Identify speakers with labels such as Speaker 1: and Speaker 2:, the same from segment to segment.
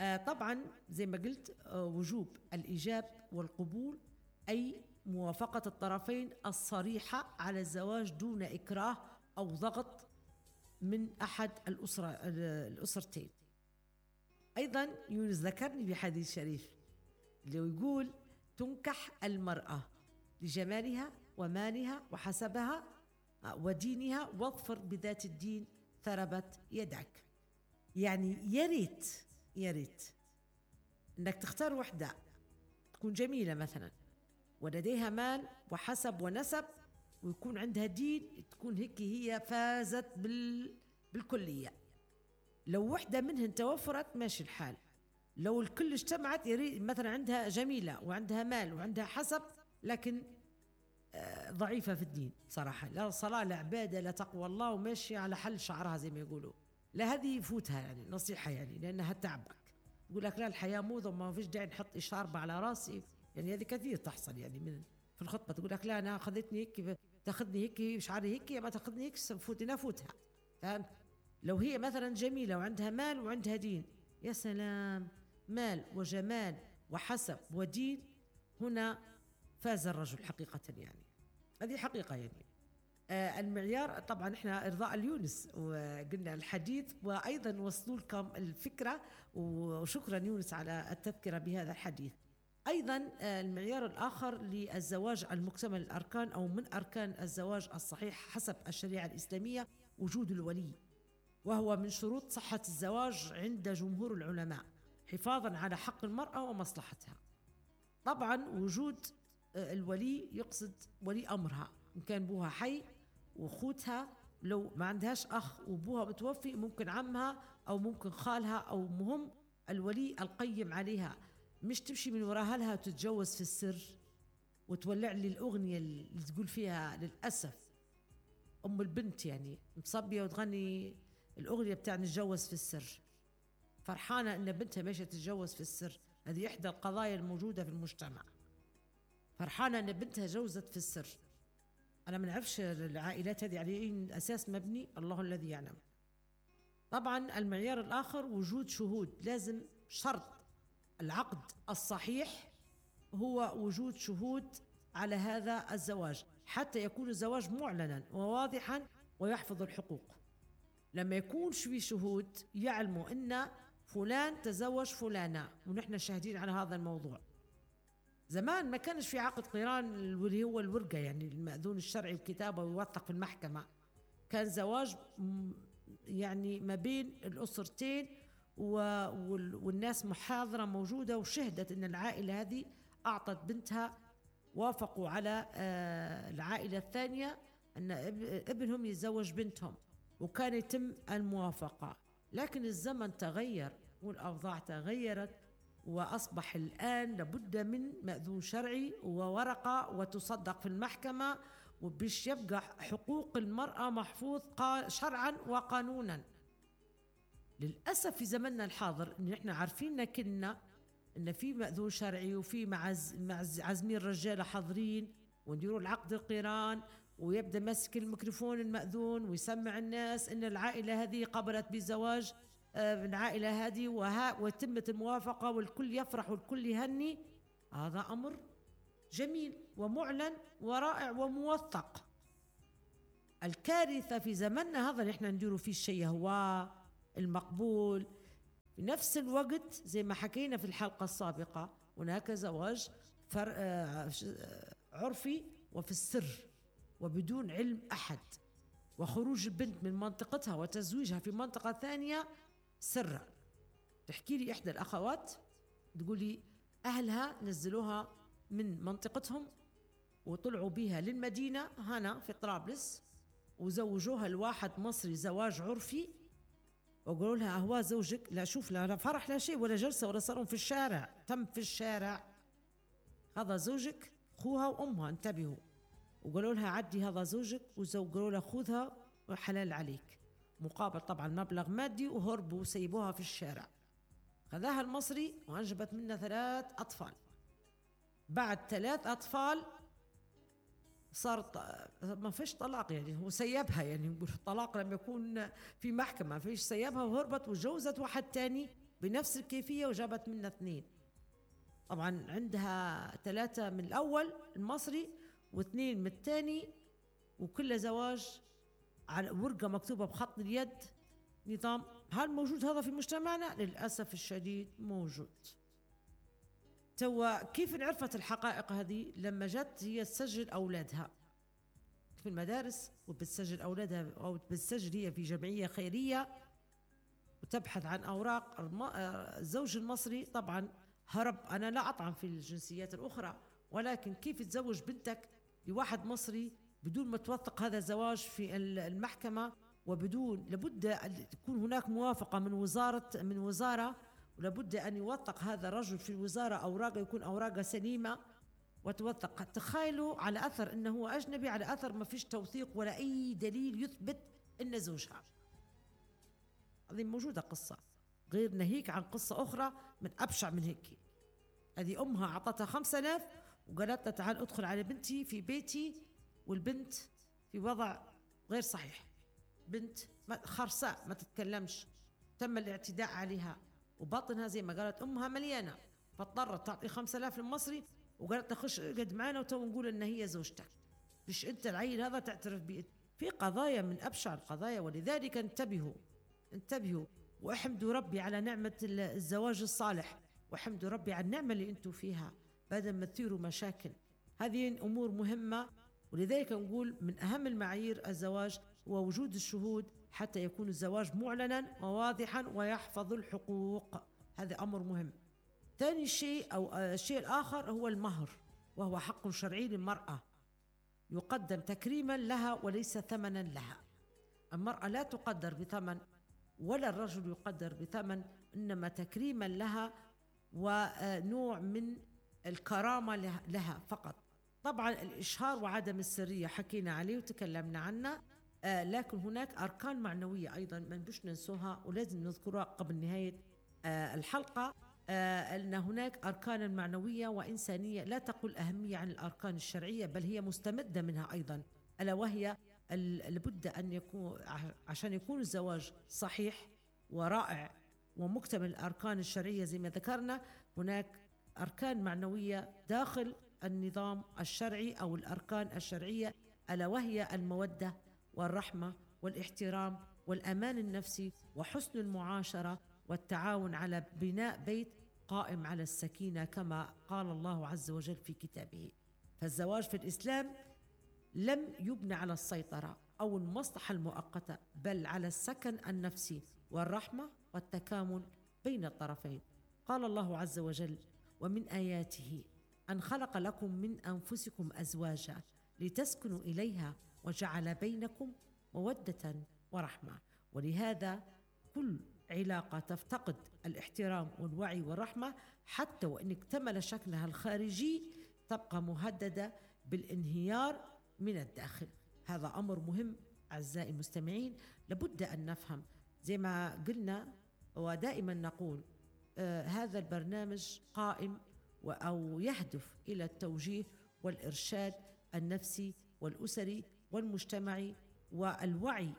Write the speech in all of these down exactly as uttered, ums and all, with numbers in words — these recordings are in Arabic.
Speaker 1: آه طبعا زي ما قلت آه وجوب الإيجاب والقبول، أي موافقة الطرفين الصريحة على الزواج دون إكراه أو ضغط من أحد الأسرة الأسرتين. أيضا يونس ذكرني بحديث شريف اللي يقول: تنكح المرأة لجمالها ومالها وحسبها ودينها واظفر بذات الدين ثربت يدك. يعني يا ريت يا ريت انك تختار وحده تكون جميله مثلا ولديها مال وحسب ونسب ويكون عندها دين، تكون هيك هي فازت بال... بالكليه. لو وحده منهن توفرت ماشي الحال. لو الكل اجتمعت يريد مثلا عندها جميله وعندها مال وعندها حسب لكن ضعيفة في الدين صراحة، لا صلاة لا عبادة لا تقوى الله وماشية على حل شعرها زي ما يقولوا، لا هذه يفوتها يعني نصيحة يعني، لأنها تعبك. يقول لك لا الحياة موضة وما فيش داعي نحط إشاربة على راسي، يعني هذه كثير تحصل يعني من في الخطبة. تقول لك لا أنا أخذتني هيك تاخذني هيك شعري هيك ما تاخذني هيك فوتنا فوتها. فهمت؟ لو هي مثلا جميلة وعندها مال وعندها دين، يا سلام، مال وجمال وحسب ودين، هنا فاز الرجل حقيقة يعني، هذه حقيقة يعني. آه المعيار طبعا احنا ارضاء اليونس وقلنا الحديث وايضا وصلوا لكم الفكرة، وشكرا يونس على التذكرة بهذا الحديث. ايضا آه المعيار الاخر للزواج المكتمل الاركان او من اركان الزواج الصحيح حسب الشريعة الاسلامية وجود الولي، وهو من شروط صحة الزواج عند جمهور العلماء حفاظا على حق المرأة ومصلحتها. طبعا وجود الولي يقصد ولي أمرها، إن كان بوها حي وأخوتها، لو ما عندهاش أخ وبوها متوفي ممكن عمها أو ممكن خالها، أو مهم الولي القيم عليها، مش تمشي من وراها لها وتتجوز في السر وتولع لي الأغنية اللي تقول فيها للأسف أم البنت يعني مصبية وتغني الأغنية بتاع نتجوز في السر، فرحانة إن بنتها ماشية تتجوز في السر. هذه إحدى القضايا الموجودة في المجتمع، فرحانة أن بنتها جوزت في السر. أنا ما نعرفش العائلات هذه على أي أساس مبني، الله الذي يعلم. طبعا المعيار الآخر وجود شهود، لازم شرط العقد الصحيح هو وجود شهود على هذا الزواج حتى يكون الزواج معلنا وواضحا ويحفظ الحقوق. لما يكون في شهود يعلموا أن فلان تزوج فلانة ونحن شاهدين على هذا الموضوع. زمان ما كانش في عقد قران اللي هو الورقة يعني المأذون الشرعي وكتابه ويوثق في المحكمة، كان زواج يعني ما بين الأسرتين والناس محاضرة موجودة وشهدت أن العائلة هذه أعطت بنتها، وافقوا على العائلة الثانية أن ابنهم يتزوج بنتهم وكان يتم الموافقة. لكن الزمن تغير والأوضاع تغيرت وأصبح الآن لابد من مأذون شرعي وورقة وتصدق في المحكمة وبش يبقى حقوق المرأة محفوظ شرعا وقانونا. للأسف في زمننا الحاضر إن إحنا عارفين كنا إن في مأذون شرعي وفي معز عزمين رجالة حاضرين ونديروا العقد القران ويبدأ مسك الميكروفون المأذون ويسمع الناس إن العائلة هذه قبلت بزواج العائلة هذه وها وتمت الموافقة والكل يفرح والكل يهني. هذا أمر جميل ومعلن ورائع وموثق. الكارثة في زمننا هذا اللي احنا نديروا فيه الشيء هو المقبول. في نفس الوقت زي ما حكينا في الحلقة السابقة هناك زواج عرفي وفي السر وبدون علم أحد، وخروج البنت من منطقتها وتزويجها في منطقة ثانية سرا. تحكي لي إحدى الأخوات تقولي أهلها نزلوها من منطقتهم وطلعوا بها للمدينة هنا في طرابلس وزوجوها الواحد مصري زواج عرفي، وقالوا لها أهوا زوجك، لا شوف لا فرح لا شيء ولا جلسة ولا صاروا في الشارع، تم في الشارع، هذا زوجك أخوها وأمها انتبهوا. وقالوا لها عدي هذا زوجك، وقالوا لها خذها وحلال عليك، مقابل طبعا مبلغ مادي، وهربوا وسيبوها في الشارع. خذاها المصري وأنجبت منها ثلاث أطفال. بعد ثلاث أطفال صار ما فيش طلاق، يعني هو سيبها، يعني نقول الطلاق لما يكون في محكمة فيش، سيبها وهربت وجوزت واحد تاني بنفس الكيفية وجابت منها اثنين. طبعا عندها ثلاثة من الأول المصري واثنين من الثاني، وكل زواج على ورقة مكتوبة بخط اليد. نظام هل موجود هذا في مجتمعنا؟ للأسف الشديد موجود. توا كيف عرفت الحقائق هذه؟ لما جت هي تسجل أولادها في المدارس، وبتسجل أولادها أو بتسجل هي في جمعية خيرية وتبحث عن أوراق. الزوج المصري طبعا هرب. أنا لا أطعن في الجنسيات الأخرى، ولكن كيف تزوج بنتك لواحد مصري بدون ما توثق هذا الزواج في المحكمة، وبدون لابد أن تكون هناك موافقة من وزارة من وزارة ولابد أن يوثق هذا الرجل في الوزارة أوراقه، يكون أوراقه سليمة وتوثق. تخيلوا على أثر أنه هو أجنبي، على أثر ما فيش توثيق ولا أي دليل يثبت أن زوجها. هذه موجودة قصة غير ناهيك عن قصة أخرى من أبشع من هيك. هذه أمها أعطتها خمسة آلاف وقالت لها تعال أدخل على بنتي في بيتي، والبنت في وضع غير صحيح، بنت خرساء ما تتكلمش، تم الاعتداء عليها وباطنها زي ما قالت أمها مليانة، فاضطرت تعطي خمسة آلاف للمصري وقالت له خش اقعد معنا وتو نقول ان هي زوجتك، مش انت العيل هذا تعترف به. في قضايا من ابشع القضايا، ولذلك انتبهوا انتبهوا واحمدوا ربي على نعمة الزواج الصالح، واحمدوا ربي على النعمة اللي انتم فيها بدل ما تثيروا مشاكل. هذه امور مهمة، ولذلك نقول من اهم المعايير الزواج هو وجود الشهود حتى يكون الزواج معلنا وواضحا ويحفظ الحقوق. هذا امر مهم. ثاني شيء أو الشيء الآخر هو المهر، وهو حق شرعي للمرأة يقدم تكريما لها وليس ثمنا لها. المرأة لا تقدر بثمن ولا الرجل يقدر بثمن، إنما تكريما لها ونوع من الكرامة لها فقط. طبعا الإشهار وعدم السرية حكينا عليه وتكلمنا عنه، آه لكن هناك أركان معنوية أيضا ما نبش ننسوها ولازم نذكرها قبل نهاية آه الحلقة. آه أن هناك أركان معنوية وإنسانية لا تقل أهمية عن الأركان الشرعية، بل هي مستمدة منها أيضا، ألا وهي لابد أن يكون عشان يكون الزواج صحيح ورائع ومكتمل الأركان الشرعية زي ما ذكرنا، هناك أركان معنوية داخل النظام الشرعي أو الأركان الشرعية، ألا وهي المودة والرحمة والاحترام والأمان النفسي وحسن المعاشرة والتعاون على بناء بيت قائم على السكينة كما قال الله عز وجل في كتابه. فالزواج في الإسلام لم يبنى على السيطرة أو المصلحة المؤقتة، بل على السكن النفسي والرحمة والتكامل بين الطرفين. قال الله عز وجل: ومن آياته أن خلق لكم من أنفسكم أزواجا لتسكنوا إليها وجعل بينكم مودة ورحمة. ولهذا كل علاقة تفتقد الاحترام والوعي والرحمة حتى وإن اكتمل شكلها الخارجي تبقى مهددة بالانهيار من الداخل. هذا أمر مهم أعزائي المستمعين، لابد أن نفهم زي ما قلنا ودائما نقول آه هذا البرنامج قائم أو يهدف إلى التوجيه والإرشاد النفسي والأسري والمجتمعي والوعي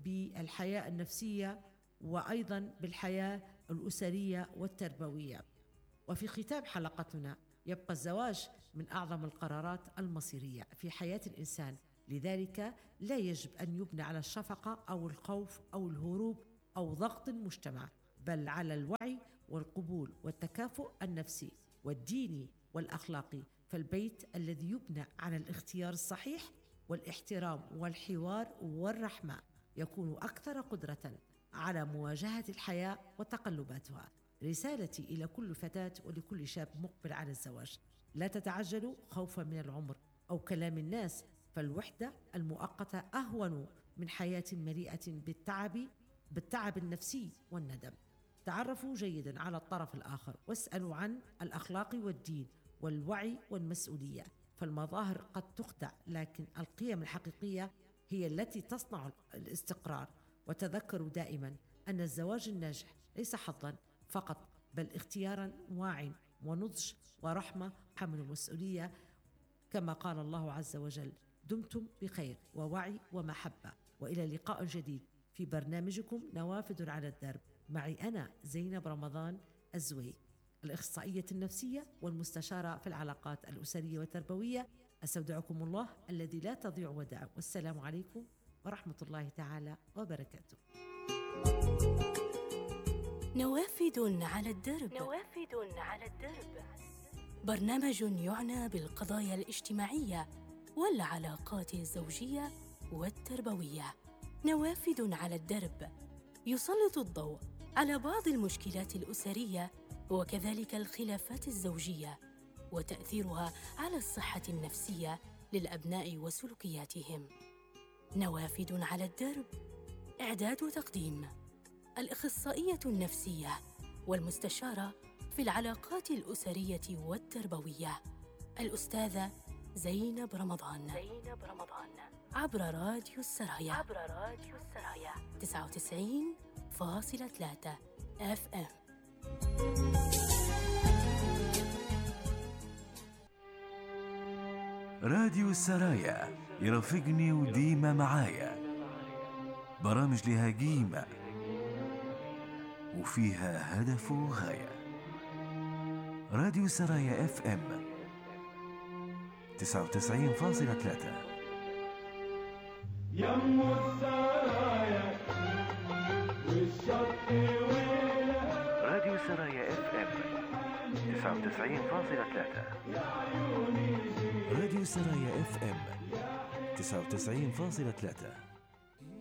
Speaker 1: بالحياة النفسية وأيضا بالحياة الأسرية والتربوية. وفي ختام حلقتنا يبقى الزواج من أعظم القرارات المصيرية في حياة الإنسان، لذلك لا يجب أن يبنى على الشفقة أو الخوف أو الهروب أو ضغط المجتمع، بل على الوعي والقبول والتكافؤ النفسي والديني والأخلاقي. فالبيت الذي يبنى على الاختيار الصحيح والاحترام والحوار والرحمة يكون أكثر قدرة على مواجهة الحياة وتقلباتها. رسالتي إلى كل فتاة ولكل شاب مقبل على الزواج: لا تتعجلوا خوفا من العمر أو كلام الناس، فالوحدة المؤقتة أهون من حياة مليئة بالتعب بالتعب النفسي والندم. تعرفوا جيدا على الطرف الآخر واسألوا عن الأخلاق والدين والوعي والمسؤولية، فالمظاهر قد تخدع لكن القيم الحقيقية هي التي تصنع الاستقرار. وتذكروا دائما أن الزواج الناجح ليس حظا فقط، بل اختيارا واع ونضج ورحمة وحمل المسؤولية، كما قال الله عز وجل: دمتم بخير ووعي ومحبة. وإلى لقاء جديد في برنامجكم نوافذ على الدرب، معي أنا زينب رمضان الزوي، الإخصائية النفسية والمستشارة في العلاقات الأسرية والتربوية. أستودعكم الله الذي لا تضيع ودائعه، والسلام عليكم ورحمة الله تعالى وبركاته.
Speaker 2: نوافذ على الدرب. نوافذ على الدرب برنامج يعنى بالقضايا الاجتماعية والعلاقات الزوجية والتربوية. نوافذ على الدرب يسلط الضوء على بعض المشكلات الأسرية وكذلك الخلافات الزوجية وتأثيرها على الصحة النفسية للأبناء وسلوكياتهم. نوافذ على الدرب، إعداد وتقديم الإخصائية النفسية والمستشارة في العلاقات الأسرية والتربوية الأستاذة زينب رمضان. زينب رمضان عبر راديو السرايا. عبر راديو السرايا تسعة وتسعين فاصلة ثلاثة اف ام.
Speaker 3: راديو السرايا يرافقني وديما معايا، برامج لها قيمة وفيها هدف وغاية. راديو السرايا اف ام تسعة وتسعين فاصلة ثلاثة.
Speaker 4: يم السرايا والشط ويلها.
Speaker 3: راديو السرايا اف ام تسعة وتسعين فاصلة ثلاثة. راديو السرايا اف ام تسعة وتسعين فاصلة ثلاثة.